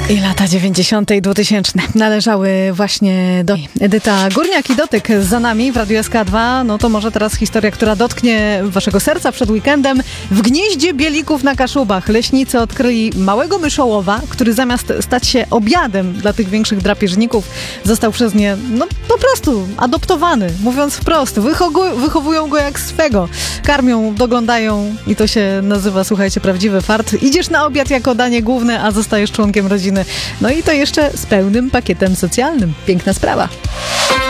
I lata 90. i 2000 należały właśnie do Edyta Górniak i Dotyk za nami w Radiu SK2. No to może teraz historia, która dotknie waszego serca przed weekendem. W gnieździe bielików na Kaszubach leśnicy odkryli małego myszołowa, który zamiast stać się obiadem dla tych większych drapieżników, został przez nie, no po prostu adoptowany. Mówiąc wprost, wychowują go jak swego. Karmią, doglądają i to się nazywa, słuchajcie, prawdziwy fart. Idziesz na obiad jako danie główne, a zostajesz członkiem rodziny. No i to jeszcze z pełnym pakietem socjalnym. Piękna sprawa.